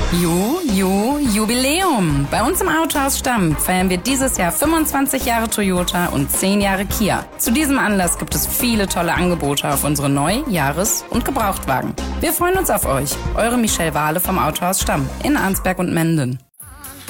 Jubiläum! Bei uns im Autohaus Stamm feiern wir dieses Jahr 25 Jahre Toyota und 10 Jahre Kia. Zu diesem Anlass gibt es viele tolle Angebote auf unsere Neu-, Jahres- und Gebrauchtwagen. Wir freuen uns auf euch. Eure Michelle Wahle vom Autohaus Stamm in Arnsberg und Menden.